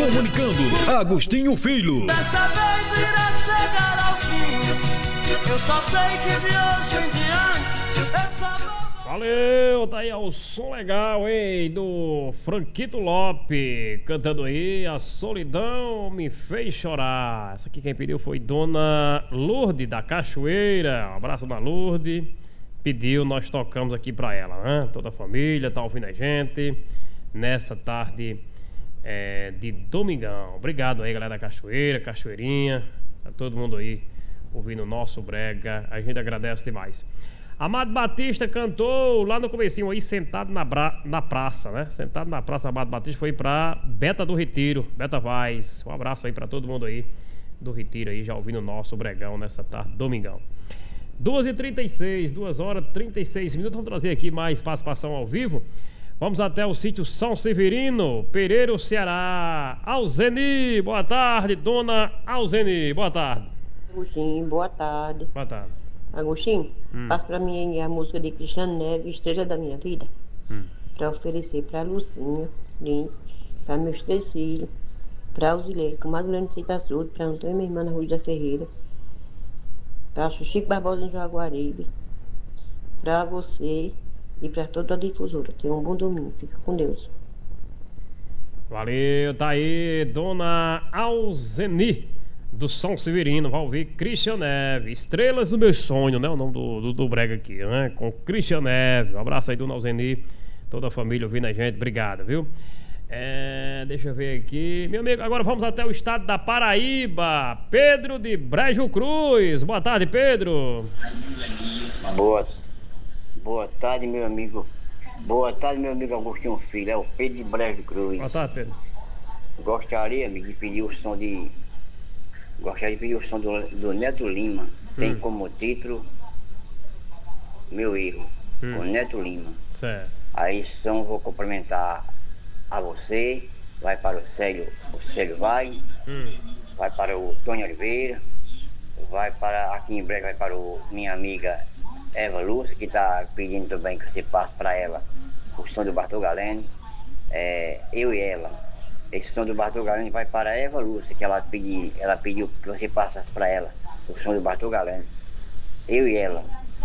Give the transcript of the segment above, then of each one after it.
Comunicando, Agostinho Filho. Desta vez irá chegar ao fim. Eu só sei que de hoje em diante eu só vou... Valeu, tá aí o som legal, hein, do Franquito Lopes, cantando aí A Solidão Me Fez Chorar. Essa aqui quem pediu foi Dona Lourdes da Cachoeira. Um abraço, Dona Lourdes. Pediu, nós tocamos aqui pra ela, né? Toda a família tá ouvindo a gente nessa tarde de domingão. Obrigado aí, galera da Cachoeira, Cachoeirinha, a todo mundo aí ouvindo o nosso brega. A gente agradece demais. Amado Batista cantou lá no comecinho aí, sentado na praça, né? Sentado na praça, Amado Batista foi pra Beta do Retiro, Beta Vaz. Um abraço aí pra todo mundo aí do Retiro aí, já ouvindo o nosso bregão nessa tarde, domingão. 2h36, 2h36. Vamos trazer aqui mais participação ao vivo. Vamos até o sítio São Severino, Pereira, Ceará. Alzeni, boa tarde, dona Alzeni, boa tarde. Agostinho, boa tarde. Boa tarde. Agostinho, passa pra mim a música de Cristiano Neves, Estrela da Minha Vida, pra oferecer pra Lucinha Lins, pra meus 3 filhos, pra Alzilei, com Madalena de Citaçudo, pra Antônio, minha irmã na Rua da Ferreira, pra Chico Barbosa em Jaguaribe, pra você e pra toda a difusora. Tenha um bom domingo, fica com Deus. Valeu, tá aí, dona Alzeni do São Severino. Vai ouvir Cristian Neves, Estrelas do Meu Sonho, né? O nome do brega aqui, né? Com Cristian Neves. Um abraço aí, dona Alzeni, toda a família ouvindo a gente. Obrigado, viu? Deixa eu ver aqui. Meu amigo, agora vamos até o estado da Paraíba. Pedro de Brejo Cruz. Boa tarde, Pedro. Boa tarde, meu amigo. Boa tarde, meu amigo Agostinho Filho. É o Pedro de Brejo Cruz. Boa tarde, Pedro. Gostaria, amigo, de pedir o som do Neto Lima. Tem como título Meu Erro. O Neto Lima. Certo. Aí som vou cumprimentar a você. Vai para o Célio vai para o Tony Oliveira, vai para aqui em breve, vai para minha amiga Eva Lúcia, que está pedindo também que você passe para ela o som do Bartol Galeno. Eu e ela. Esse som do Bartol Galeno vai para a Eva Lúcia, que ela pediu que você passasse para ela o som do Bartol Galeno. Eu e ela.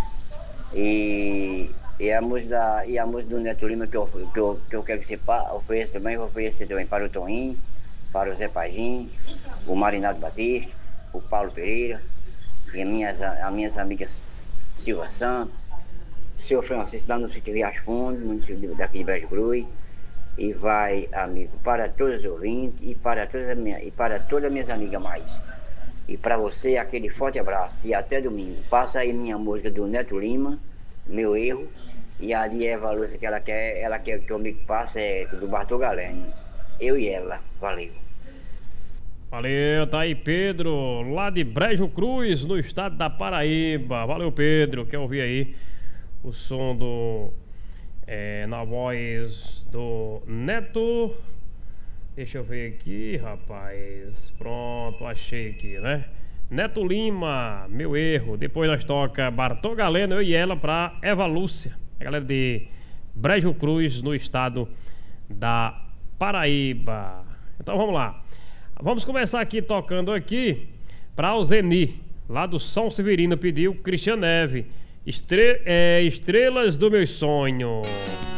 E a música do Neto Lima que eu quero que você ofereça também, vou oferecer também para o Toninho, para o Zé Pazinho, o Marinaldo Batista, o Paulo Pereira, e as minhas amigas Silva Santos, o senhor Francisco lá no sítio Riacho Fundo, município daqui de Brejo Cruz. E vai, amigo, para todos os ouvintes e para todas as minhas amigas mais. E para você, aquele forte abraço e até domingo. Passa aí minha música do Neto Lima, Meu Erro, e a de Eva Lúcia que ela quer que o amigo passe é do Bartol Galeno. Eu e ela. Valeu. Valeu, tá aí Pedro, lá de Brejo Cruz, no estado da Paraíba. Valeu, Pedro. Quer ouvir aí o som na voz do Neto? Deixa eu ver aqui, rapaz. Pronto, achei aqui, né? Neto Lima, Meu Erro. Depois nós toca Bartol Galeno, Eu e Ela, pra Eva Lúcia, a galera de Brejo Cruz, no estado da Paraíba. Então vamos lá. Vamos começar aqui tocando aqui pra Alzeni, lá do São Severino, pediu Cristian Neves, Estrelas do Meu Sonho.